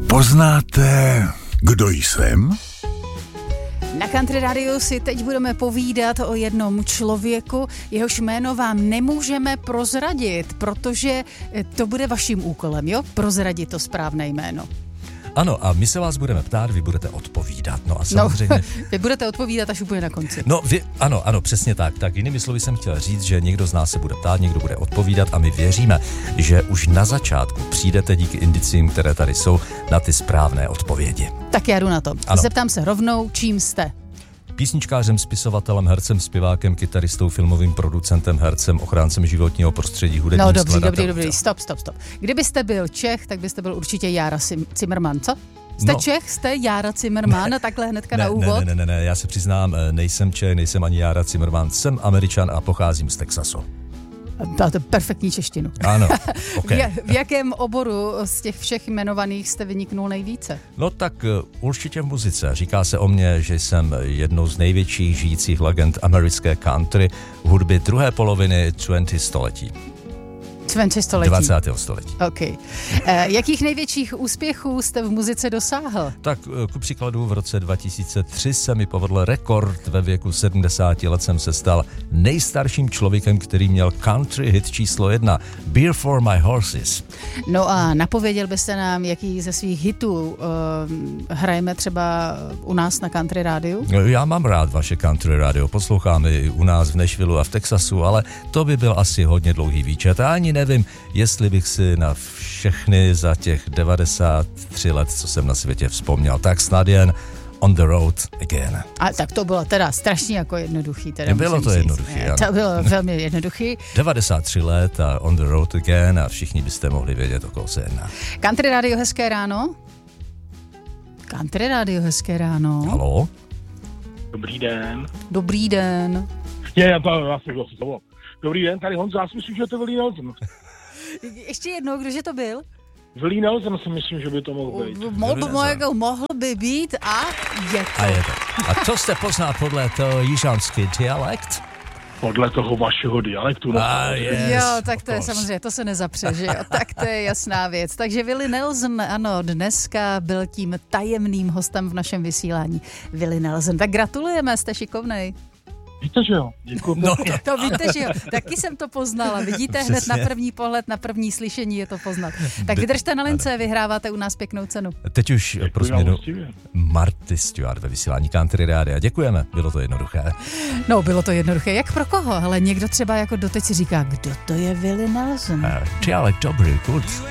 Poznáte, kdo jsem? Na Country Rádiu si teď budeme povídat o jednom člověku, jehož jméno vám nemůžeme prozradit, protože to bude vaším úkolem, jo? Prozradit to správné jméno. Ano, a my se vás budeme ptát, vy budete odpovídat. No a samozřejmě... vy budete odpovídat až úplně na konci. No, ano, přesně tak. Tak jinými slovy jsem chtěl říct, že někdo z nás se bude ptát, někdo bude odpovídat a my věříme, že už na začátku přijdete díky indicím, které tady jsou, na ty správné odpovědi. Tak já jdu na to. Ano. Zeptám se rovnou, čím jste? Písničkářem, spisovatelem, hercem, zpěvákem, kytaristou, filmovým producentem, hercem, ochráncem životního prostředí, hudebním skladatelem. No dobrý, stop. Kdybyste byl Čech, tak byste byl určitě Jára Cimrman, co? Jste Čech, jste Jára Cimrman, takhle hnedka na úvod? Ne, já se přiznám, nejsem Čech, nejsem ani Jára Cimrman, jsem Američan a pocházím z Texasu. To je perfektní češtinu. Ano, okay. V jakém oboru z těch všech jmenovaných jste vyniknul nejvíce? No tak určitě v muzice. Říká se o mně, že jsem jednou z největších žijících legend americké country v hudbě druhé poloviny 20. století. 20. století. 20. století. OK. Jakých největších úspěchů jste v muzice dosáhl? Tak ku příkladu v roce 2003 se mi povedl rekord. Ve věku 70 let jsem se stal nejstarším člověkem, který měl country hit číslo 1 Beer for my horses. No a napověděl byste nám, jaký ze svých hitů hrajeme třeba u nás na Country Rádiu? Já mám rád vaše Country Radio, posloucháme i u nás v Nashvilleu a v Texasu, ale to by byl asi hodně dlouhý výčet. A ani nevím, jestli bych si na všechny za těch 93 let, co jsem na světě vzpomněl, tak snad jen On the Road Again. A tak to bylo teda strašně jako jednoduchý. Bylo to jednoduchý, ano. To bylo velmi jednoduchý. 93 let a On the Road Again a všichni byste mohli vědět, o koho se jedná. Country Radio, hezké ráno. Country Radio, hezké ráno. Haló? Dobrý den. Dobrý den. Já jsem slovo. Dobrý den, tady Honza, já si myslím, že to je Willie Nelson. Ještě jednou, kdože to byl? Willie Nelson si myslím, že by to mohl být. Mohl by být a je to. A co jste poznal podle toho jižanský dialekt? Podle toho vašeho dialektu. Jo, tak to je samozřejmě, to se nezapře, že jo, tak to je jasná věc. Takže Willie Nelson, ano, dneska byl tím tajemným hostem v našem vysílání. Willie Nelson, tak gratulujeme, jste šikovnej. Víte, že jo? Děkuji. No, to víte, že jo. Taky jsem to poznala. Vidíte, hned na první pohled, na první slyšení je to poznat. Tak vydržte na lince, vyhráváte u nás pěknou cenu. Teď už pro změnu Marty Stewart ve vysílání Country Rádia. Děkujeme, bylo to jednoduché. No, bylo to jednoduché. Jak pro koho? Ale někdo třeba jako doteď si říká, kdo to je Willie Nelson? Ty ale dobrý, good.